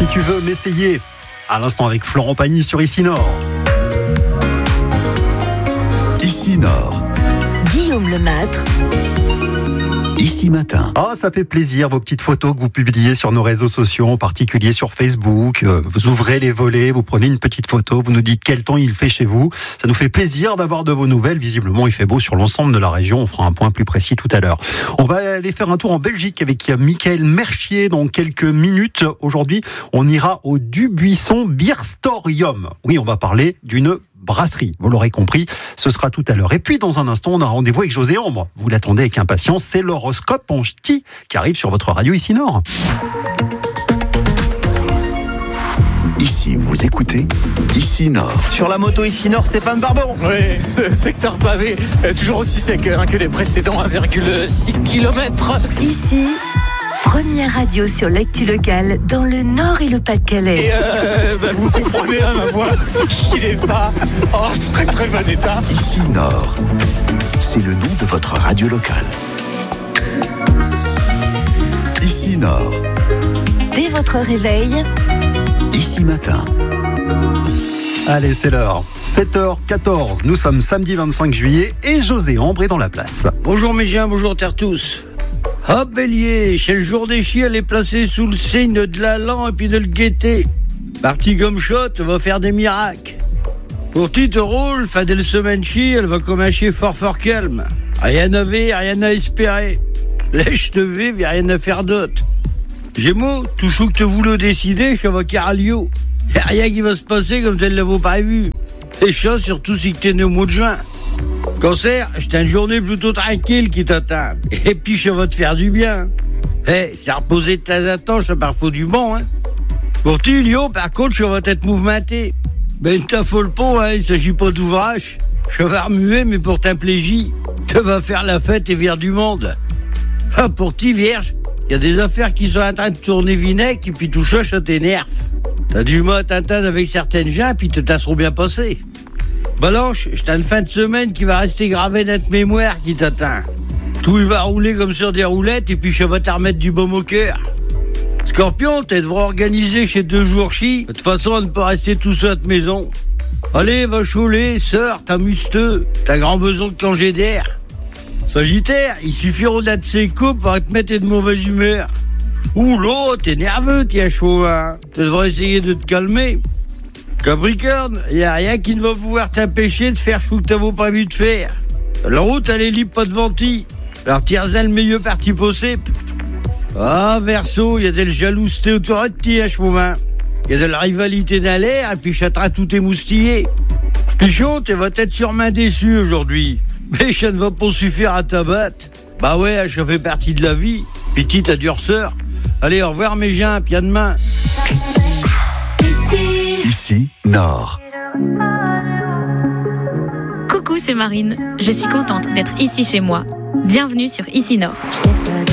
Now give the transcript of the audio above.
Si tu veux m'essayer, à l'instant avec Florent Pagny sur Ici Nord. Ici Nord. Guillaume Lemâtre. Ici Matin. Ah, ça fait plaisir, vos petites photos que vous publiez sur nos réseaux sociaux, en particulier sur Facebook. Vous ouvrez les volets, vous prenez une petite photo, vous nous dites quel temps il fait chez vous. Ça nous fait plaisir d'avoir de vos nouvelles. Visiblement, il fait beau sur l'ensemble de la région. On fera un point plus précis tout à l'heure. On va aller faire un tour en Belgique avec Michael Mercier dans quelques minutes. Aujourd'hui, on ira au Dubuisson Bierstorium. Oui, on va parler d'une brasserie, vous l'aurez compris, ce sera tout à l'heure. Et puis dans un instant, on a rendez-vous avec José Ambre. Vous l'attendez avec impatience, c'est l'horoscope en ch'ti qui arrive sur votre radio Ici Nord. Ici, vous écoutez Ici Nord. Sur la moto Ici Nord, Stéphane Barbon. Oui, ce secteur pavé est toujours aussi sec que les précédents 1,6 km. Ici, première radio sur l'actu locale dans le Nord et le Pas-de-Calais. Et vous comprenez à ma voix qu'il n'est pas en très très bon état. Ici Nord. C'est le nom de votre radio locale. Ici Nord. Dès votre réveil, Ici Matin. Allez, c'est l'heure. 7h14, nous sommes samedi 25 juillet et José Ambre est dans la place. Bonjour mes chiens, bonjour terre tous. Hop bélier, c'est le jour des chiens, elle est placée sous le signe de l'allant et puis de le gaieté. Parti comme shot, va faire des miracles. Pour petit taureau, le fin de semaine chie, elle va comme un chien fort calme. Rien à ver, rien à espérer. Lèche de vivre, y'a rien à faire d'autre. Gémeaux, tout chou que te voulais décider, je vais caralio. Y'a rien qui va se passer comme tu ne l'avais pas vu. Les chats, surtout si t'es né au mois de juin. Cancer, c'est une journée plutôt tranquille qui t'attend. Et puis, ça va te faire du bien. C'est reposer de temps à temps, ça parfois du bon, hein. Pour ti, Lyon, par contre, ça va être mouvementé. Ben, ne t'affole pas, hein, il s'agit pas d'ouvrage. Ça va remuer, mais pour t'un plaisir. Tu vas faire la fête et vers du monde. Ah, pour ti, vierge, il y a des affaires qui sont en train de tourner vinaigre, et puis tout ça, ça t'énerve. T'as du mal à t'entendre avec certaines gens, puis te tasseront bien passé. Balance, j'ai une fin de semaine qui va rester gravée dans notre mémoire qui t'attend. Tout il va rouler comme sur des roulettes et puis je vais te remettre du baume au cœur. Scorpion, tu devrais organiser chez 2 jours chi, de toute façon à ne pas rester tout seul à ta maison. Allez, va chôler, sors, t'amuse-te, t'as grand besoin de congé d'air. Sagittaire, il suffira d'être ses coupes pour te mettre de mauvaise humeur. Ouh là, t'es nerveux, t'es à chaud, hein. Tu devrais essayer de te calmer. Capricorne, il n'y a rien qui ne va pouvoir t'empêcher de faire ce que t'avais pas prévu de faire. La route, elle est libre, pas de ventille. Alors tire-en le meilleur parti possible. Ah, Verseau, il y a de la jalouseté autour de toi à ce moment. Il y a de la rivalité dans l'air, et puis châtera tout émoustillé. Pichon, tu vas être sûrement déçu aujourd'hui. Mais ça ne va pas suffire à t'abattre. Bah ouais, ça fait partie de la vie. Petite à durceur. Allez, au revoir mes gens, puis à demain. Ici Nord. Coucou, c'est Marine. Je suis contente d'être ici chez moi. Bienvenue sur Ici Nord.